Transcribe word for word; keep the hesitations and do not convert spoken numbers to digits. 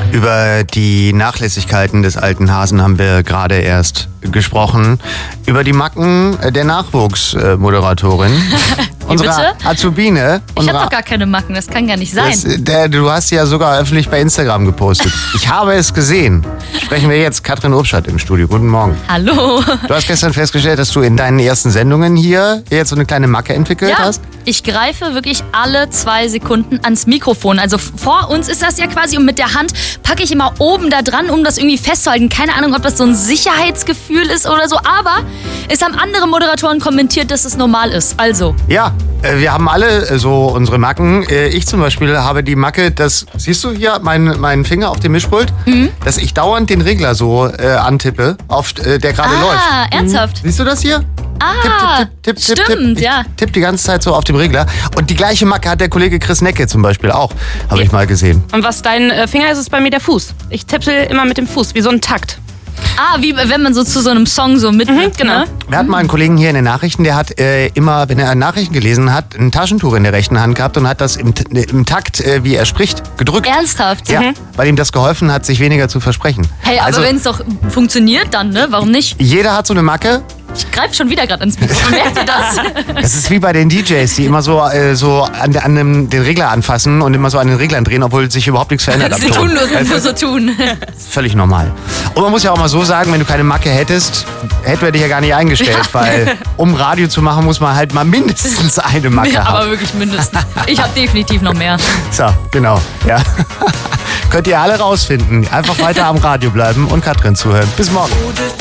Über die Nachlässigkeiten des alten Hasen haben wir gerade erst gesprochen. Über die Macken der Nachwuchsmoderatorin. Unsere Azubine. Ich habe doch gar keine Macken, das kann gar nicht sein. Das, der, du hast sie ja sogar öffentlich bei Instagram gepostet. Ich habe es gesehen. Sprechen wir jetzt Katrin Obstadt im Studio. Guten Morgen. Hallo. Du hast gestern festgestellt, dass du in deinen ersten Sendungen hier jetzt so eine kleine Macke entwickelt ja, hast. Ich greife wirklich alle zwei Sekunden ans Mikrofon. Also vor uns ist das ja quasi und mit der Hand packe ich immer oben da dran, um das irgendwie festzuhalten. Keine Ahnung, ob das so ein Sicherheitsgefühl ist oder so, aber es haben andere Moderatoren kommentiert, dass es normal ist. Also. Ja, wir haben alle so unsere Macken. Ich zum Beispiel habe die Macke, das siehst du hier, mein, meinen Finger auf dem Mischpult, mhm. dass ich dauernd den Regler so äh, antippe, auf, äh, der gerade ah, läuft. Ah, ernsthaft? Siehst du das hier? Ah, tipp, tipp, tipp, tipp, stimmt, tipp. ja. Ich tipp die ganze Zeit so auf dem Regler. Und die gleiche Macke hat der Kollege Chris Necke zum Beispiel auch, habe ja. ich mal gesehen. Und was dein äh, Finger ist, ist bei mir der Fuß. Ich tippe immer mit dem Fuß, wie so ein Takt. Ah, wie wenn man so zu so einem Song so mitnimmt, mhm, genau. Ne? Wir hatten mal einen Kollegen hier in den Nachrichten, der hat äh, immer, wenn er Nachrichten gelesen hat, ein Taschentuch in der rechten Hand gehabt und hat das im, im Takt, äh, wie er spricht, gedrückt. Ernsthaft? Ja, mhm. weil ihm das geholfen hat, sich weniger zu versprechen. Hey, aber also, wenn es doch funktioniert, dann, ne? Warum nicht? Jeder hat so eine Macke. Ich greife schon wieder gerade ins Mikrofon. Merkt ihr das? Das ist wie bei den D Js, die immer so, äh, so an, an dem, den Regler anfassen und immer so an den Reglern drehen, obwohl sich überhaupt nichts verändert hat. Sie tun nur, also, nur so tun. Völlig normal. Und man muss ja auch mal so sagen, wenn du keine Macke hättest, hätten wir dich ja gar nicht eingestellt, ja. weil um Radio zu machen, muss man halt mal mindestens eine Macke ja, haben. Aber wirklich mindestens. Ich habe definitiv noch mehr. So, genau. Ja. Könnt ihr alle rausfinden. Einfach weiter am Radio bleiben und Katrin zuhören. Bis morgen.